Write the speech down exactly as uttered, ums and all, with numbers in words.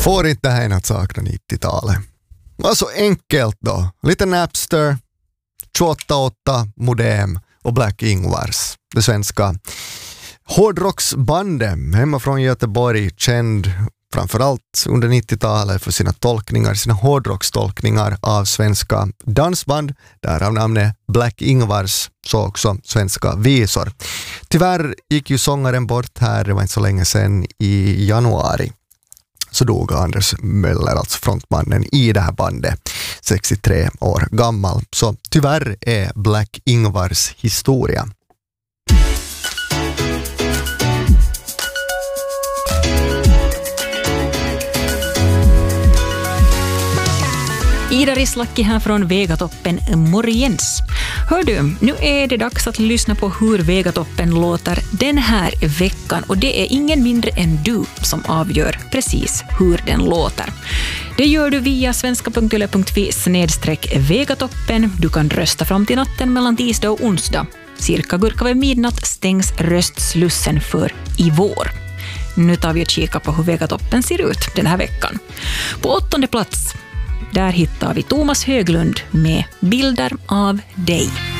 Får inte det här en att sakna nittiotalet? Vad så enkelt då. Lite Napster, tjugoåtta åtta modem och Black Ingvars. Det svenska hårdrocksbandet hemma från Göteborg, känd framförallt under nittiotalet för sina tolkningar, sina hårdrockstolkningar av svenska dansband, därav namnet Black Ingvars, så också svenska visor. Tyvärr gick ju sångaren bort här, det var inte så länge sedan, i januari. Så dog Anders Möller, alltså frontmannen i det här bandet, sextiotre år gammal. Så tyvärr är Black Ingvars historia. Ida Rislacki här från Vegatoppen morgens. Hör du, nu är det dags att lyssna på hur Vegatoppen låter den här veckan, och det är ingen mindre än du som avgör precis hur den låter. Det gör du via svenska punkt yle punkt fi snedstreck Vegatoppen. Du kan rösta fram till natten mellan tisdag och onsdag. Cirka gurka vid midnatt stängs röstslussen för i vår. Nu tar vi och kika på hur Vegatoppen ser ut den här veckan. På åttonde plats, där hittar vi Thomas Höglund med Bilder av dig.